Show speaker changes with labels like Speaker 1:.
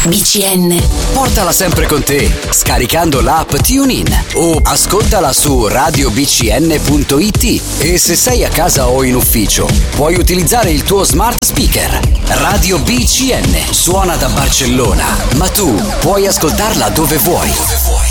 Speaker 1: BCN.
Speaker 2: Portala sempre con te, scaricando l'app TuneIn o ascoltala su radiobcn.it. E se sei a casa o in ufficio, puoi utilizzare il tuo smart speaker. Radio BCN suona da Barcellona, ma tu puoi ascoltarla dove vuoi.